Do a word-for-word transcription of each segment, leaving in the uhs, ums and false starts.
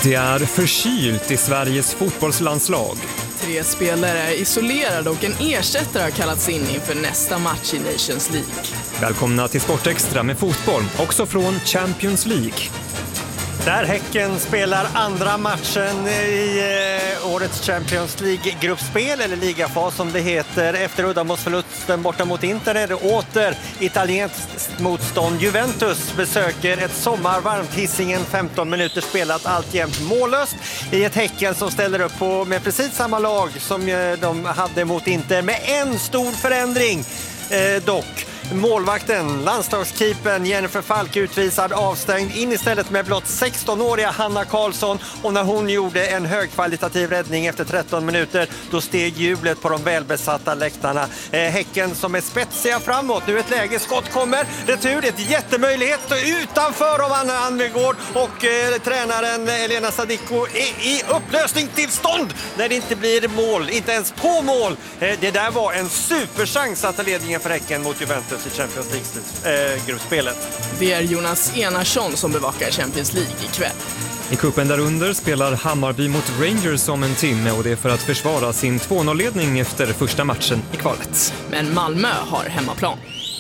Det är förkylt i Sveriges fotbollslandslag. Tre spelare är isolerade och en ersättare har kallats in inför nästa match i Nations League. Välkomna till Sportextra med fotboll, också från Champions League. Där Häcken spelar andra matchen i eh, årets Champions League-gruppspel, eller ligafas som det heter. Efter uddamålsförlusten borta mot Inter är det åter italienskt motstånd. Juventus besöker ett sommarvarmt Hisingen, femton minuter spelat, alltjämt mållöst i ett Häcken som ställer upp på med precis samma lag som eh, de hade mot Inter, med en stor förändring eh, dock. Målvakten, landslagskeepern Jennifer Falk utvisad, avstängd, in istället med blott sexton-åriga Hanna Karlsson, och när hon gjorde en högkvalitativ räddning efter tretton minuter, då steg jublet på de välbesatta läktarna. Eh, häcken som är spetsiga framåt, nu ett läge, skott kommer, retur, ett jättemöjlighet utanför om Anna Anvegård, och eh, tränaren Elena Sadiko är i upplösningstillstånd när det inte blir mål, inte ens på mål. Eh, det där var en superchans att ta ledningen för Häcken mot Juventus i Champions League-gruppspelet. Det är Jonas Enarsson som bevakar Champions League ikväll. I kuppen därunder spelar Hammarby mot Rangers om en timme, och det är för att försvara sin två noll-ledning efter första matchen i kvalet. Men Malmö har hemmaplan.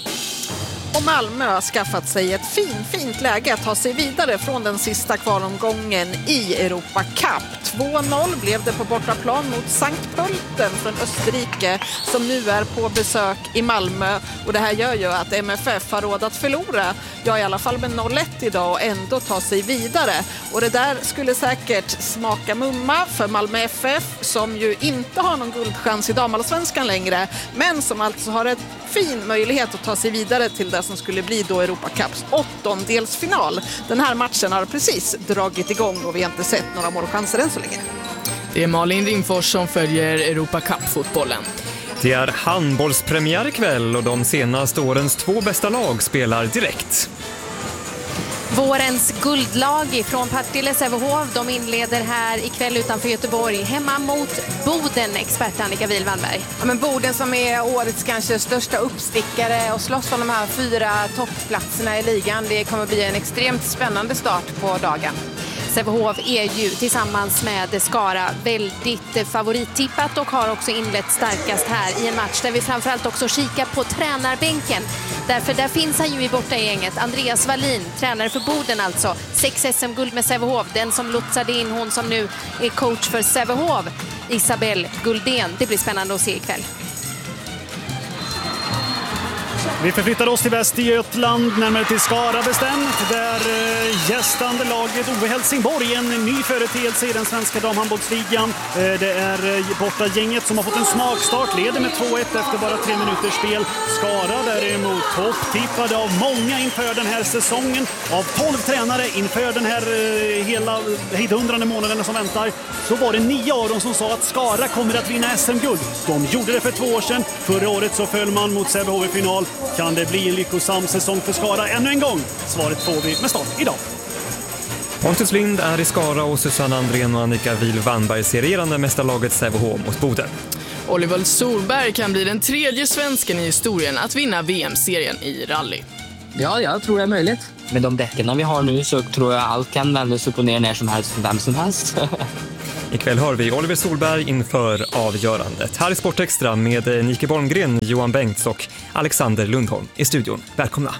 Och Malmö har skaffat sig ett fin, fint läge att ta sig vidare från den sista kvalomgången i Europa Cup. två noll blev det på bortaplan mot Sankt Pölten från Österrike, som nu är på besök i Malmö. Och det här gör ju att M F F har råd att förlora, ja i alla fall med noll ett idag, och ändå ta sig vidare. Och det där skulle säkert smaka mumma för Malmö F F, som ju inte har någon guldchans i damallsvenskan längre, men som alltså har ett fin möjlighet att ta sig vidare till det som skulle bli då Europa Cups åttondelsfinal. Den här matchen har precis dragit igång och vi har inte sett några målchanser än så länge. Det är Malin Ringfors som följer Europa Cup-fotbollen. Det är handbollspremiär ikväll, och de senaste årens två bästa lag spelar direkt. Vårens guldlag från Partille Sävehof, de inleder här ikväll utanför Göteborg hemma mot Boden, expert Annika Wilvanberg. Ja, men Boden som är årets kanske största uppstickare och slåss om de här fyra toppplatserna i ligan. Det kommer bli en extremt spännande start på dagen. Sävehof är ju tillsammans med Skara väldigt favorittippat och har också inlett starkast här i en match där vi framförallt också kikar på tränarbänken. Därför där finns han ju i borta gänget. Andreas Wallin, tränare för Boden alltså. Sex S M-guld med Sävehof. Den som lotsade in, hon som nu är coach för Sävehof, Isabel Guldén. Det blir spännande att se ikväll. Vi förflyttar oss till Västergötland, närmare till Skara bestämt, där eh, gästande laget O V Helsingborg, en ny företeelse i den svenska damhandbollsligan. Eh, det är eh, borta gänget som har fått en smakstart, leder med två ett efter bara tre minuters spel. Skara däremot topptippade av många inför den här säsongen, av tolv tränare inför den här eh, hela hejdundrande månaden som väntar. Så var det nio av dem som sa att Skara kommer att vinna S M-guld. De gjorde det för två år sedan. Förra året så föll man mot Sävehof i final. Kan det bli en lyckosam säsong för Skara ännu en gång? Svaret får vi med start idag. Pontus Lind är i Skara, och Susanne Andrén och Annika Wilvanberg ser regerande mästarlaget Sävehof mot Boden. Oliver Solberg kan bli den tredje svensken i historien att vinna V M-serien i rally. Ja, jag tror det är möjligt. Med de däcken vi har nu så tror jag allt kan vändas upp och ner när som helst för vem som helst. Ikväll hör vi Oliver Solberg inför avgörandet. Här i Sportextra med Nike Borngren, Johan Bengts och Alexander Lundholm i studion. Välkomna!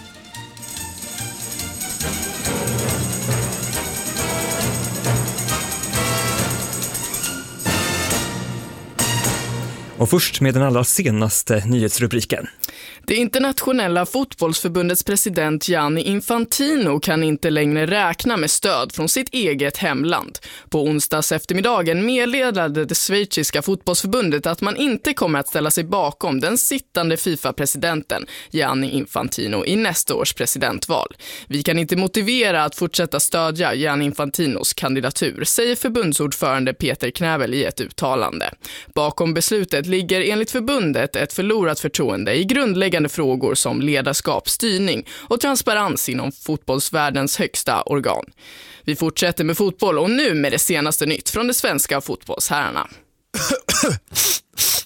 Och först med den allra senaste nyhetsrubriken. Det internationella fotbollsförbundets president Gianni Infantino kan inte längre räkna med stöd från sitt eget hemland. På onsdags eftermiddagen meddelade det schweiziska fotbollsförbundet att man inte kommer att ställa sig bakom den sittande FIFA-presidenten Gianni Infantino i nästa års presidentval. Vi kan inte motivera att fortsätta stödja Gianni Infantinos kandidatur, säger förbundsordförande Peter Knävel i ett uttalande. Bakom beslutet ligger enligt förbundet ett förlorat förtroende i grundläggande frågor som ledarskap, styrning och transparens inom fotbollsvärldens högsta organ. Vi fortsätter med fotboll, och nu med det senaste nytt från de svenska fotbollsherrarna.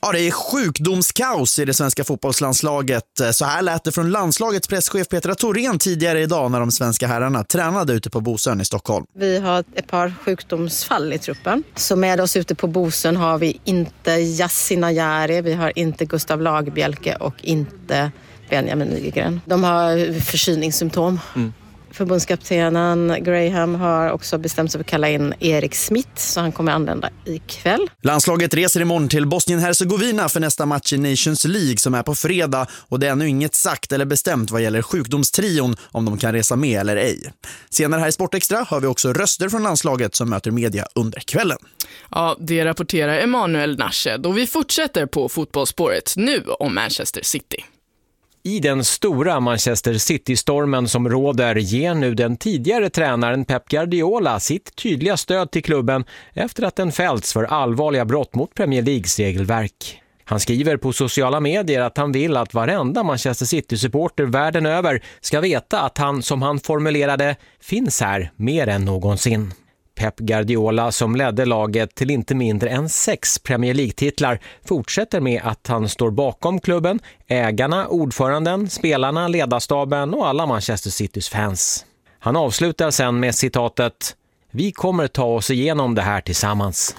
Ja, det är sjukdomskaos i det svenska fotbollslandslaget. Så här lät det från landslagets presschef Petra Thorén tidigare idag när de svenska herrarna tränade ute på Bosön i Stockholm. Vi har ett par sjukdomsfall i truppen. Så med oss ute på Bosön har vi inte Yasin Ayari, vi har inte Gustav Lagerbielke och inte Benjamin Nygren. De har förkylningssymptom. Mm. Förbundskaptenen Graham har också bestämt sig för att kalla in Erik Smith, så han kommer anlända ikväll. Landslaget reser imorgon till Bosnien-Hercegovina för nästa match i Nations League som är på fredag, och det är ännu inget sagt eller bestämt vad gäller sjukdomstrion om de kan resa med eller ej. Senare här i Sportextra har vi också röster från landslaget som möter media under kvällen. Ja, det rapporterar Emanuel Nashed, och vi fortsätter på fotbollsspåret nu om Manchester City. I den stora Manchester City-stormen som råder ger nu den tidigare tränaren Pep Guardiola sitt tydliga stöd till klubben efter att den fällts för allvarliga brott mot Premier Leagues regelverk. Han skriver på sociala medier att han vill att varenda Manchester City-supporter världen över ska veta att han, som han formulerade, finns här mer än någonsin. Pep Guardiola, som ledde laget till inte mindre än sex Premier League-titlar, fortsätter med att han står bakom klubben, ägarna, ordföranden, spelarna, ledarstaben och alla Manchester Citys fans. Han avslutar sen med citatet: "Vi kommer ta oss igenom det här tillsammans."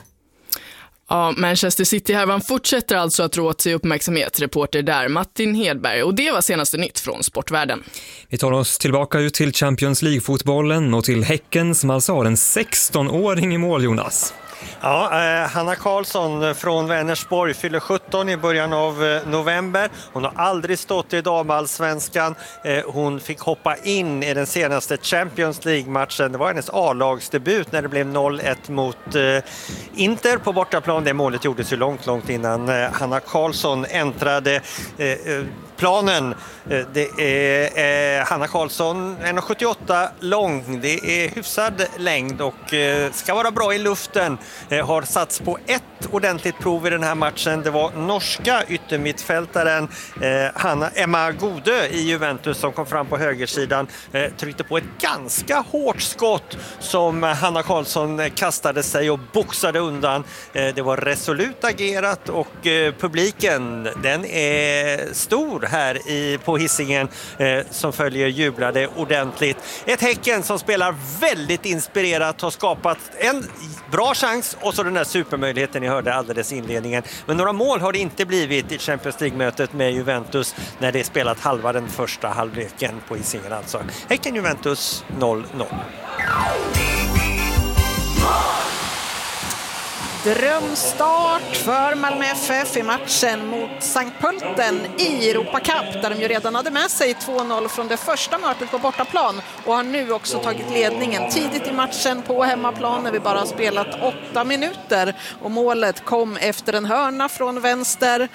Ja, Manchester City-härvan fortsätter alltså att rå till uppmärksamhet, reporter där Martin Hedberg, och det var senaste nytt från sportvärlden. Vi tar oss tillbaka ut till Champions League-fotbollen och till Häcken som alltså har en sexton-åring i mål, Jonas. Ja, eh, Hanna Karlsson från Vänersborg fyller sjutton i början av eh, november. Hon har aldrig stått i damallsvenskan. Eh, hon fick hoppa in i den senaste Champions League-matchen. Det var hennes A-lagsdebut när det blev noll ett mot eh, Inter på bortaplan. Det målet gjordes ju långt, långt innan eh, Hanna Karlsson äntrade eh, planen. Det är eh, Hanna Karlsson, en komma sjuttioåtta lång. Det är hyfsad längd och eh, ska vara bra i luften. Eh, har satts på ett ordentligt prov i den här matchen. Det var norska yttermittfältaren eh, Hanna, Emma Godö i Juventus som kom fram på högersidan. Eh, tryckte på ett ganska hårt skott som Hanna Karlsson kastade sig och boxade undan. Eh, det var resolut agerat och eh, publiken, den är stor här i, på Hisingen eh, som följer jublade ordentligt. Ett Häcken som spelar väldigt inspirerat, har skapat en bra chans och så den där supermöjligheten ni hörde alldeles i inledningen. Men några mål har det inte blivit i Champions League-mötet med Juventus när det är spelat halva den första halvleken på Hisingen. Alltså Häcken-Juventus noll noll. Drömstart för Malmö F F i matchen mot Sankt Pölten i Europa Cup, där de ju redan hade med sig två noll från det första mötet på bortaplan och har nu också tagit ledningen tidigt i matchen på hemmaplan när vi bara har spelat åtta minuter, och målet kom efter en hörna från vänster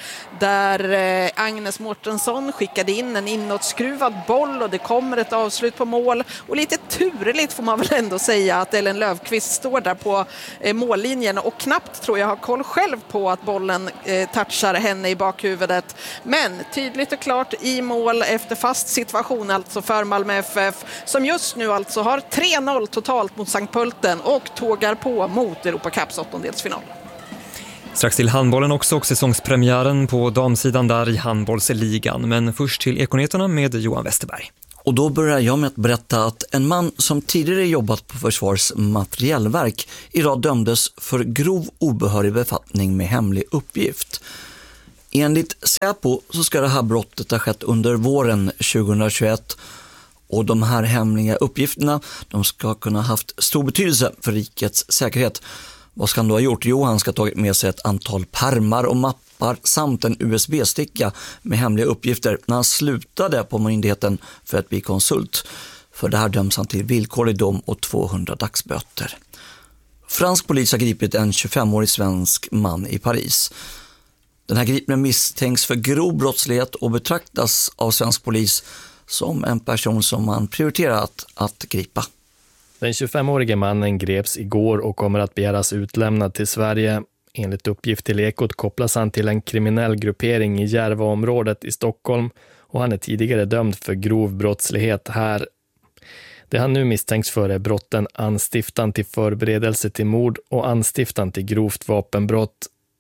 där Agnes Mårtensson skickade in en inåtskruvad boll och det kommer ett avslut på mål, och lite turligt får man väl ändå säga att Ellen Löfqvist står där på mållinjen och knappt tror jag har koll själv på att bollen eh, touchar henne i bakhuvudet. Men tydligt och klart i mål efter fast situation alltså för Malmö F F, som just nu alltså har tre noll totalt mot Sankt Pölten och tågar på mot Europa Cups åttondelsfinal. Strax till handbollen också, och säsongspremiären på damsidan där i handbollsligan. Men först till Ekoneterna med Johan Westerberg. Och då börjar jag med att berätta att en man som tidigare jobbat på Försvarets materiellverk idag dömdes för grov obehörig befattning med hemlig uppgift. Enligt Säpo så ska det här brottet ha skett under våren tjugohundratjugoett, och de här hemliga uppgifterna de ska kunna ha haft stor betydelse för rikets säkerhet. Vad ska han då ha gjort? Jo, han ska ha tagit med sig ett antal pärmar och mappar samt en U S B-sticka med hemliga uppgifter när han slutade på myndigheten för att bli konsult. För det här döms han till villkorlig dom och tvåhundra dagsböter. Fransk polis har gripit en tjugofemårig svensk man i Paris. Den här gripnen misstänks för grov brottslighet och betraktas av svensk polis som en person som man prioriterat att gripa. Den tjugofemårige mannen greps igår och kommer att begäras utlämnad till Sverige. Enligt uppgift till Ekot kopplas han till en kriminell gruppering i Järvaområdet i Stockholm, och han är tidigare dömd för grov brottslighet här. Det han nu misstänks för är brotten anstiftan till förberedelse till mord och anstiftan till grovt vapenbrott.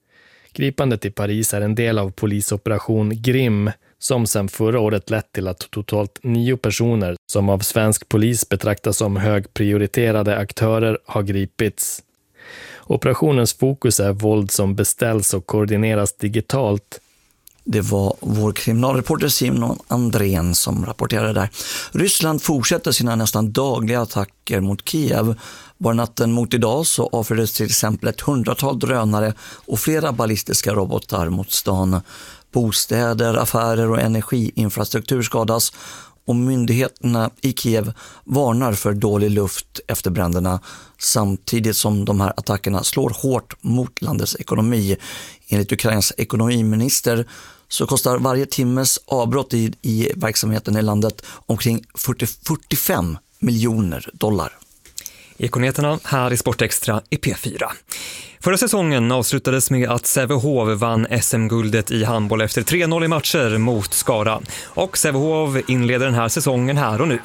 Gripandet i Paris är en del av polisoperation Grim som sedan förra året lett till att totalt nio personer som av svensk polis betraktas som högprioriterade aktörer har gripits. Operationens fokus är våld som beställs och koordineras digitalt. Det var vår kriminalreporter Simon Andrén som rapporterade där. Ryssland fortsätter sina nästan dagliga attacker mot Kiev. Bara natten mot idag så avfyrades till exempel ett hundratal drönare och flera ballistiska robotar mot stan. Bostäder, affärer och energiinfrastruktur skadas och myndigheterna i Kiev varnar för dålig luft efter bränderna samtidigt som de här attackerna slår hårt mot landets ekonomi. Enligt Ukrains ekonomiminister så kostar varje timmes avbrott i, i verksamheten i landet omkring fyrtio till fyrtiofem miljoner dollar. Ekoneterna här i Sportextra i P fyra. Förra säsongen avslutades med att Sävehof vann S M-guldet i handboll efter tre noll i matcher mot Skara. Och Sävehof inleder den här säsongen här och nu.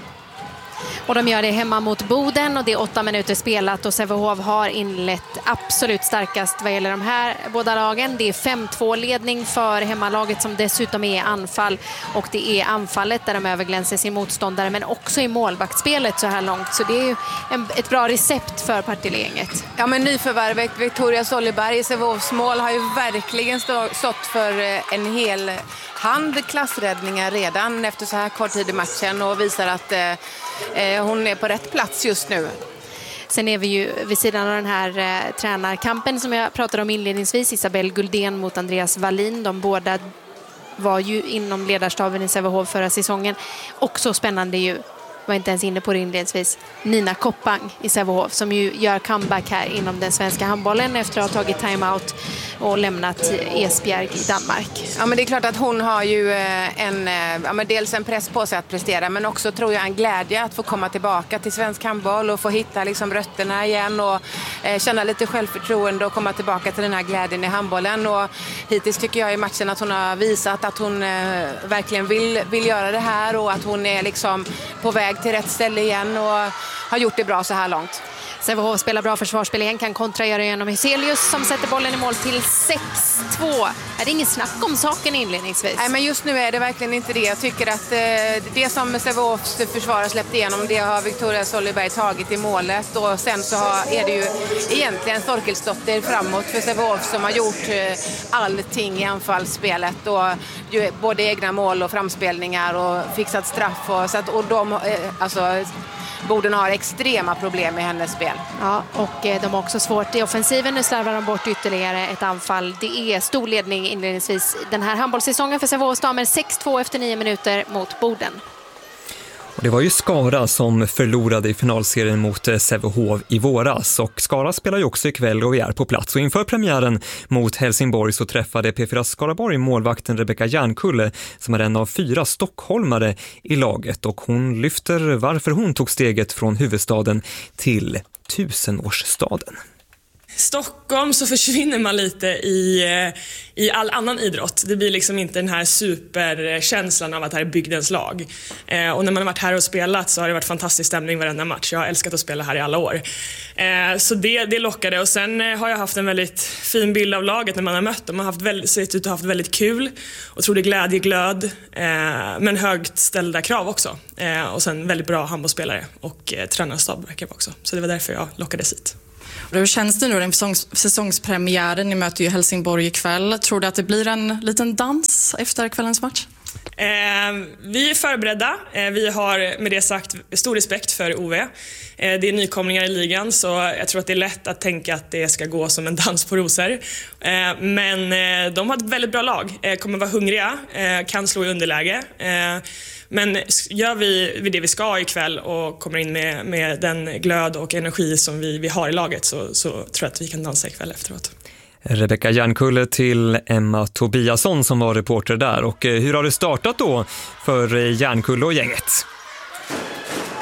Och de gör det hemma mot Boden och det är åtta minuter spelat och Sävehof har inlett absolut starkast vad gäller de här båda lagen. Det är fem två ledning för hemmalaget som dessutom är anfall och det är anfallet där de överglänser sin motståndare men också i målvaktsspelet så här långt. Så det är ju en, ett bra recept för Partille-gänget. Ja, men nyförvärvet Victoria Solleberg i Sävehofs mål har ju verkligen stå, stått för en hel hand klassräddningar redan efter så här kort tid i matchen och visar att eh, hon är på rätt plats just nu. Sen är vi ju vid sidan av den här eh, tränarkampen som jag pratade om inledningsvis. Isabelle Guldén mot Andreas Wallin. De båda var ju inom ledarstaben i Sävehof förra säsongen. Också spännande ju, var inte ens inne på det inledningsvis, Nina Koppang i Sävehof som ju gör comeback här inom den svenska handbollen efter att ha tagit timeout och lämnat Esbjerg i Danmark. Ja, men det är klart att hon har ju en, ja, men dels en press på sig att prestera men också tror jag en glädje att få komma tillbaka till svensk handboll och få hitta liksom rötterna igen och eh, känna lite självförtroende och komma tillbaka till den här glädjen i handbollen. Och hittills tycker jag i matchen att hon har visat att hon eh, verkligen vill, vill göra det här och att hon är liksom på väg till rätt ställe igen och har gjort det bra så här långt. Sävehof spelar bra försvarsspel igen, kan kontra göra genom Hyselius som sätter bollen i mål till sex två. Är det ingen snack om saken inledningsvis? Nej, men just nu är det verkligen inte det. Jag tycker att eh, det som Sävehofs försvarare släppt igenom, det har Victoria Solleberg tagit i målet och sen så har, är det ju egentligen Thorkelsdotter framåt för Sävehof som har gjort eh, allting i anfallsspelet och ju, både egna mål och framspelningar och fixat straff och, så att, och de eh, alltså Boden har extrema problem med hennes spel. Ja, och de har också svårt i offensiven. Nu slarvar de bort ytterligare ett anfall. Det är stor ledning inledningsvis den här handbollssäsongen för Sävehofs damer. sex två efter nio minuter mot Boden. Och det var ju Skara som förlorade i finalserien mot Sävehof i våras och Skara spelar ju också ikväll och vi är på plats. Och inför premiären mot Helsingborg så träffade P fyra Skaraborg målvakten Rebecka Järnkulle som är en av fyra stockholmare i laget och hon lyfter varför hon tog steget från huvudstaden till tusenårsstaden. Stockholm så försvinner man lite i, i all annan idrott. Det blir liksom inte den här superkänslan av att det här är bygdens lag. Eh, och när man har varit här och spelat så har det varit fantastisk stämning varenda match. Jag har älskat att spela här i alla år. Eh, så det, det lockade. Och sen eh, har jag haft en väldigt fin bild av laget när man har mött dem. Man har haft väldigt, sett ut att ha haft väldigt kul. Otrolig glädje, glöd. Eh, men högt ställda krav också. Eh, och sen väldigt bra handbollsspelare. Och eh, tränarstab verkar också. Så det var därför jag lockades hit. Hur känns det nu, den säsongs- säsongspremiären? Ni möter ju Helsingborg ikväll. Tror du att det blir en liten dans efter kvällens match? Eh, vi är förberedda. Eh, vi har med det sagt stor respekt för O V. Eh, det är nykomlingar i ligan så jag tror att det är lätt att tänka att det ska gå som en dans på rosor. Eh, men eh, de har ett väldigt bra lag. Eh, kommer vara hungriga, eh, kan slå i underläge. Eh, Men gör vi det vi ska ikväll och kommer in med, med den glöd och energi som vi, vi har i laget så, så tror jag att vi kan dansa ikväll efteråt. Rebecka Järnkulle till Emma Tobiasson som var reporter där. Och hur har det startat då för Järnkulle och gänget?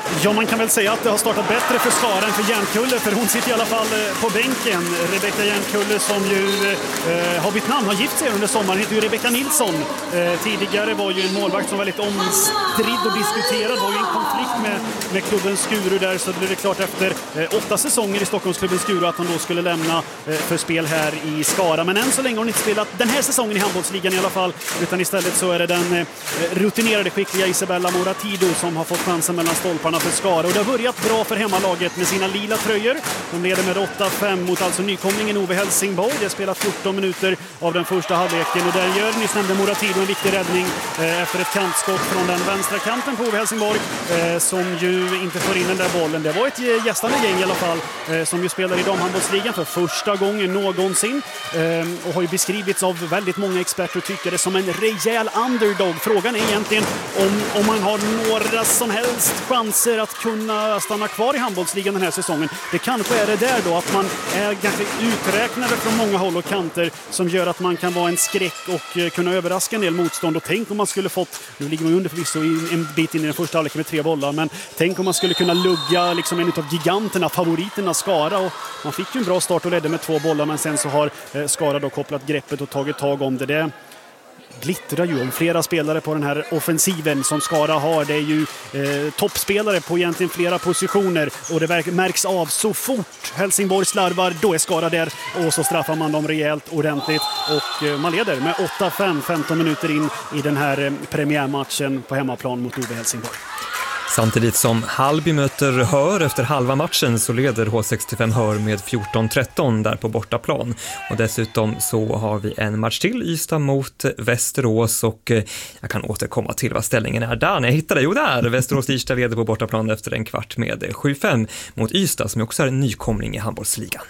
Ja, man kan väl säga att det har startat bättre för Skara än för Järnkulle, för hon sitter i alla fall på bänken. Rebecka Järnkulle som ju eh, har bytt namn, har gift sig under sommaren, heter ju Rebecka Nilsson. Eh, tidigare var ju en målvakt som var väldigt omstridd och diskuterad, var ju en konflikt med, med klubben Skuru där, så det blev det klart efter eh, åtta säsonger i Stockholmsklubben Skuru att hon då skulle lämna eh, för spel här i Skara. Men än så länge har hon inte spelat den här säsongen i handbollsligan i alla fall, utan istället så är det den eh, rutinerade skickliga Isabella Moratido som har fått chansen mellan stolparna för Skara. Och det har börjat bra för hemmalaget med sina lila tröjor. De leder med åtta fem mot alltså nykomlingen Ove Helsingborg. Det har spelat fjorton minuter av den första halvleken och där gör nyss nämnde Moratido en viktig räddning eh, efter ett kantskott från den vänstra kanten på Ove Helsingborg eh, som ju inte får in den där bollen. Det var ett gästande gäng i alla fall eh, som ju spelar i damhandbollsligan för första gången någonsin eh, och har ju beskrivits av väldigt många experter och tyckare som en rejäl underdog. Frågan är egentligen om, om man har några som helst chanser att kunna stanna kvar i handbollsligan den här säsongen. Det kanske är det där då att man är ganska uträknade från många håll och kanter som gör att man kan vara en skräck och kunna överraska en del motstånd. Och tänk om man skulle fått, nu ligger man under förvisso en bit in i den första halvleken med tre bollar, men tänk om man skulle kunna lugga liksom en av giganterna, favoriterna Skara, och man fick ju en bra start och ledde med två bollar, men sen så har Skara då kopplat greppet och tagit tag om det. Det glittrar ju om flera spelare på den här offensiven som Skara har. Det är ju eh, toppspelare på egentligen flera positioner och det märks av så fort Helsingborg slarvar, då är Skara där och så straffar man dem rejält ordentligt och eh, man leder med åtta fem femton minuter in i den här eh, premiärmatchen på hemmaplan mot Ove Helsingborg. Samtidigt som Hallby möter Hör efter halva matchen så leder H sextiofem Hör med fjorton tretton där på bortaplan. Och dessutom så har vi en match till, Ystad mot Västerås, och jag kan återkomma till vad ställningen är där när jag hittar det. Jo, där! Västerås-Ystad leder på bortaplan efter en kvart med sju fem mot Ystad som också är en nykomling i handbollsligan.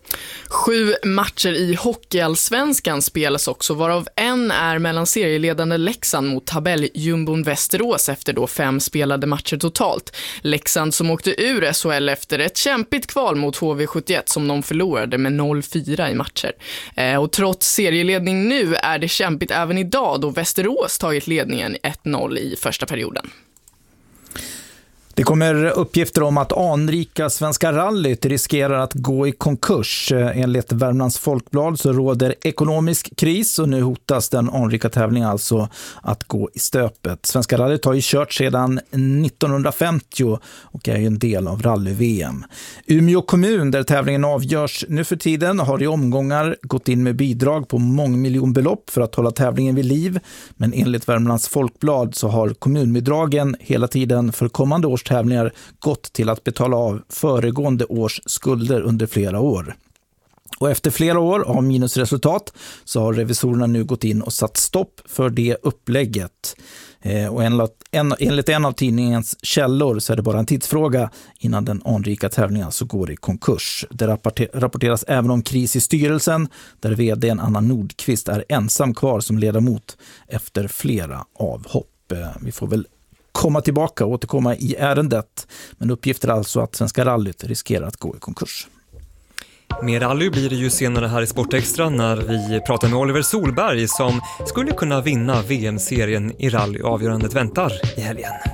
Sju matcher i hockeyallsvenskan spelas också, varav en är mellan serieledande Leksand mot tabelljumbon Västerås efter då fem spelade matcher totalt. Leksand som åkte ur S H L efter ett kämpigt kval mot H V sjuttioett som de förlorade med noll fyra i matcher. Eh, och trots serieledning nu är det kämpigt även idag då Västerås tagit ledningen ett noll i första perioden. Det kommer uppgifter om att anrika Svenska rallyt riskerar att gå i konkurs. Enligt Värmlands Folkblad så råder ekonomisk kris och nu hotas den anrika tävlingen alltså att gå i stöpet. Svenska rallyt har ju kört sedan nittonhundrafemtio och är ju en del av rally-V M. Umeå kommun, där tävlingen avgörs nu för tiden, har i omgångar gått in med bidrag på mångmiljonbelopp för att hålla tävlingen vid liv. Men enligt Värmlands Folkblad så har kommunbidragen hela tiden för kommande års tävlingar gått till att betala av föregående års skulder under flera år. Och efter flera år av minusresultat så har revisorerna nu gått in och satt stopp för det upplägget. Eh, och enligt en, enligt en av tidningens källor så är det bara en tidsfråga innan den anrika tävlingen så går i konkurs. Det rapporter, rapporteras även om kris i styrelsen där vdn Anna Nordqvist är ensam kvar som ledamot efter flera avhopp. Eh, vi får väl komma tillbaka och återkomma i ärendet. Men uppgifter alltså att Svenska rallyt riskerar att gå i konkurs. Mer rally blir det ju senare här i Sportextra när vi pratar med Oliver Solberg som skulle kunna vinna V M-serien i rally. Avgörandet väntar i helgen.